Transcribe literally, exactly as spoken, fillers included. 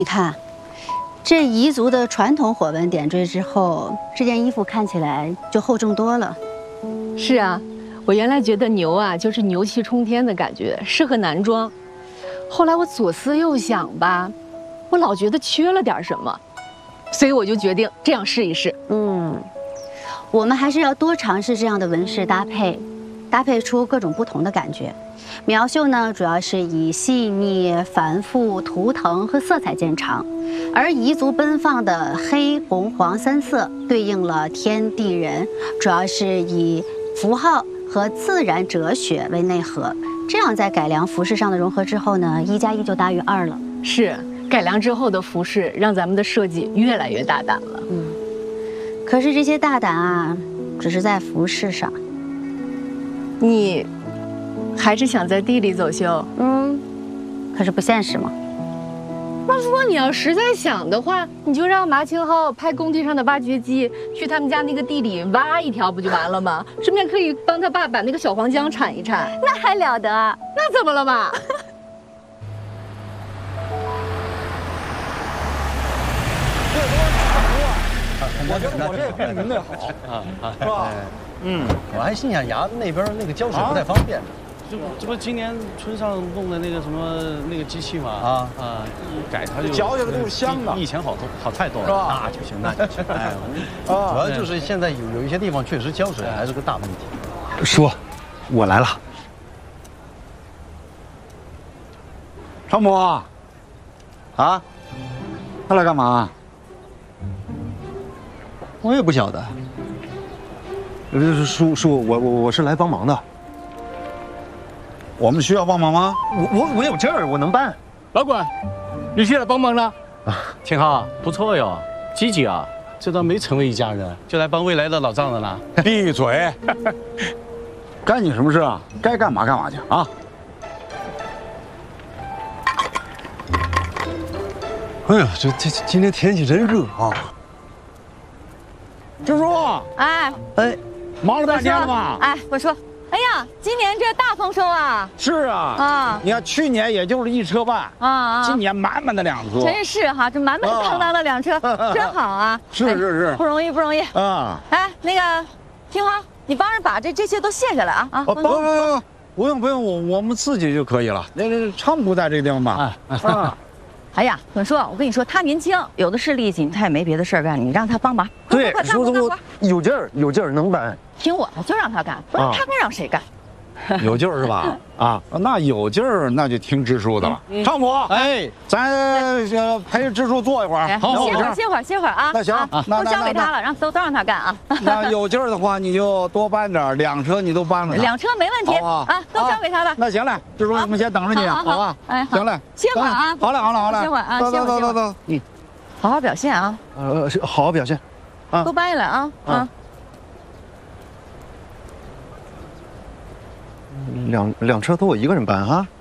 你看，这彝族的传统火纹点缀之后，这件衣服看起来就厚重多了。 是啊，我原来觉得牛啊就是牛气冲天的感觉，适合男装。后来我左思右想吧，我老觉得缺了点什么，所以我就决定这样试一试。 嗯，我们还是要多尝试这样的纹饰搭配，搭配出各种不同的感觉。苗绣呢，主要是以细腻、繁复、图腾和色彩见长，而彝族奔放的黑、红、黄三色对应了天地人，主要是以符号和自然哲学为内核。这样在改良服饰上的融合之后呢，一加一就大于二了。 是，改良之后的服饰让咱们的设计越来越大胆了。 嗯，可是这些大胆啊，只是在服饰上。 你还是想在地里走秀？ 嗯，可是不现实嘛。 那如果你要实在想的话，你就让马清浩派工地上的挖掘机去他们家那个地里挖一条，不就完了吗？顺便可以帮他爸把那个小黄姜铲一铲。 那还了得？ 那怎么了嘛？ 我觉得我这个比您那好啊啊，是吧？嗯，我还心想衙子那边那个浇水不太方便。 这不这不今年村上弄的那个什么那个机器嘛？啊啊，一改它就嚼下来都是香的， 比以前好多好太多了。 是吧？ 那就行，那就行。哎， 主要就是现在有有一些地方确实浇水还是个大问题。 叔，我来了。常母，啊，他来干嘛？ 我也不晓得。 呃，叔叔，我我我是来帮忙的。我们需要帮忙吗？ 我我我有证儿，我能办。 老管，你去来帮忙了？啊，挺好，不错哟，积极啊！这倒没成为一家人，就来帮未来的老丈人了。 闭嘴！干你什么事啊？该干嘛干嘛去啊！ 哎呀，这这今天天气真热啊！ 周叔， 哎哎，忙了半天了吧？ 哎，我说，哎呀，今年这大丰收啊！ 是啊， 啊， 你看去年也就是一车半啊， 今年满满的两车， 真是哈，这满满当当的两车，真好啊！ 是是是， 不容易不容易啊！ 哎，那个，听话，你帮着把这这些都卸下来啊啊！ 不不不，不用不用，我我们自己就可以了。那那昌不在这个地方吧？ 啊。哎呀，本叔，我跟你说，他年轻，有的是力气，他也没别的事儿干，你让他帮忙。 对，叔叔我有劲儿，有劲儿能办。 听我的，就让他干，不然他该让谁干？ 有劲儿是吧？啊，那有劲儿，那就听支书的了。昌母，哎，咱陪支书坐一会儿， 好，歇会儿，歇会儿，歇会儿啊。 那行， 都交给他了，让都都让他干啊。 那有劲儿的话，你就多搬点，两车你都搬了。 两车没问题啊，都交给他了。 那行嘞，支书，我们先等着你，好吧？ 哎， 行嘞， 歇会儿啊。 好嘞，好嘞，好嘞。 歇会儿啊， 走走走走走， 嗯，好好表现啊。 呃，好好表现，啊， 都搬下来啊啊。 两两车都我一个人搬哈。